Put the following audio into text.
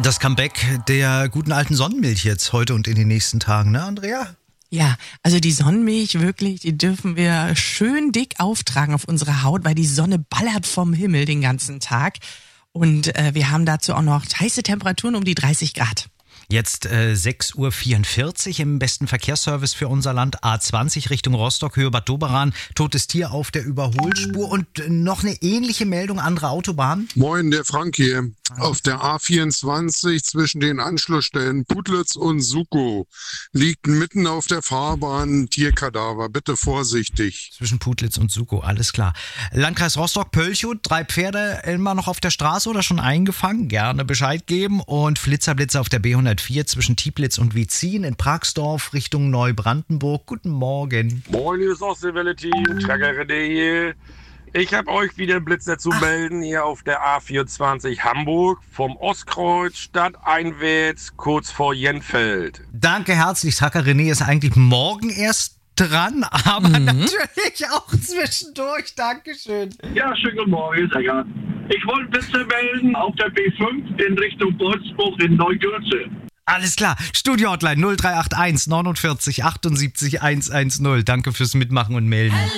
Das Comeback der guten alten Sonnenmilch jetzt heute und in den nächsten Tagen, ne, Andrea? Ja, also die Sonnenmilch wirklich, die dürfen wir schön dick auftragen auf unsere Haut, weil die Sonne ballert vom Himmel den ganzen Tag. Und wir haben dazu auch noch heiße Temperaturen um die 30 Grad. Jetzt 6.44 Uhr im besten Verkehrsservice für unser Land. A20 Richtung Rostock, Höhe Bad Doberan. Totes Tier auf der Überholspur. Und noch eine ähnliche Meldung, andere Autobahn. Moin, der Frank hier. Auf der A24 zwischen den Anschlussstellen Putlitz und Sukow liegt mitten auf der Fahrbahn ein Tierkadaver. Bitte vorsichtig. Zwischen Putlitz und Sukow, alles klar. Landkreis Rostock, Pölchow, 3 Pferde immer noch auf der Straße oder schon eingefangen? Gerne Bescheid geben. Und Flitzerblitzer auf der B104 zwischen Tieplitz und Wietzin in Pragsdorf Richtung Neubrandenburg. Guten Morgen. Moin, liebes Ostseewelle-Team, Tracker René hier. Ich habe euch wieder einen Blitzer zu melden hier auf der A24 Hamburg vom Ostkreuz stadteinwärts kurz vor Jenfeld. Danke herzlich. Tracker René ist eigentlich morgen erst dran, aber natürlich auch zwischendurch. Dankeschön. Ja, schönen guten Morgen, Sänger. Ich wollte Blitzer melden auf der B5 in Richtung Wolfsburg in Neugürze. Alles klar. Studio-Hotline 0381 49 78 110. Danke fürs Mitmachen und Melden.